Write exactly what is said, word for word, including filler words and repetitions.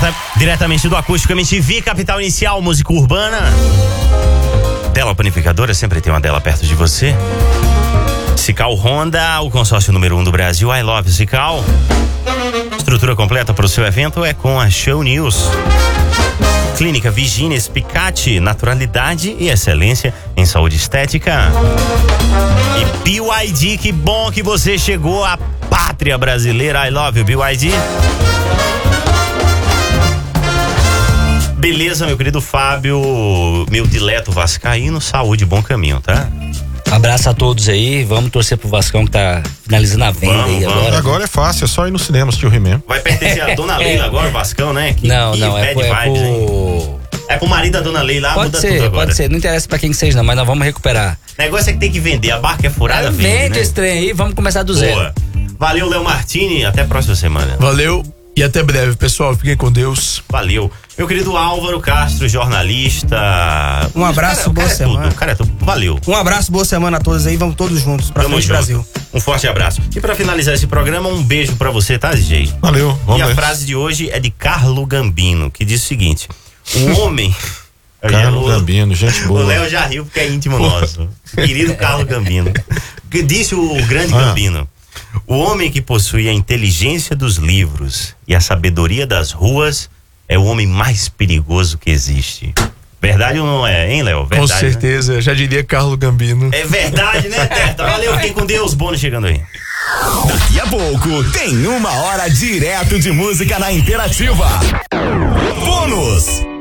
direta, diretamente do Acústico M T V, Capital Inicial, música urbana. Dela Panificadora, sempre tem uma dela perto de você. Cical Honda, o consórcio número um do Brasil. I love Cical. Estrutura completa para o seu evento é com a Show News. Clínica Virginia Spicati, naturalidade e excelência em saúde estética. E B Y D, que bom que você chegou à pátria brasileira. I love you, B Y D. Beleza, meu querido Fábio, meu dileto vascaíno, saúde e bom caminho, tá? Abraço a todos aí, vamos torcer pro Vascão que tá finalizando a venda vamos, aí vamos. agora. Agora é fácil, é só ir no cinema assistir o He-Man. Vai pertencer a Dona Leila agora, o Vascão, né? Que, não, que não, é, pro, é vibes, pro... Hein? É pro marido da Dona Leila, pode muda ser, tudo agora. Pode ser, não interessa pra quem que seja não, mas nós vamos recuperar. O negócio é que tem que vender, a barca é furada, Aí, vende, vende né? esse trem aí, vamos começar do zero. Boa. Valeu, Léo Martini, até a próxima semana. Valeu e até breve, pessoal, fiquem com Deus. Valeu. Meu querido Álvaro Castro, jornalista. Um abraço, cara, boa cara semana. É tudo, cara é tudo. Valeu. Um abraço, boa semana a todos aí, vamos todos juntos pra Tamo frente, junto. Brasil. Um forte abraço. E pra finalizar esse programa, um beijo pra você, tá, D J? Valeu, vamos E a ver. frase de hoje é de Carlo Gambino, que diz o seguinte: um homem. Carlo Gambino, gente boa. O Léo já riu porque é íntimo nosso. Querido Carlo Gambino. Que disse o grande Ah. Gambino: o homem que possui a inteligência dos livros e a sabedoria das ruas é o homem mais perigoso que existe. Verdade ou não é, hein, Léo? Com Verdade, certeza, já diria Carlo Gambino. né? É verdade, né, Teta? Valeu, fiquem com Deus. Bônus chegando aí. Daqui a pouco tem uma hora direto de música na Interativa. Bônus.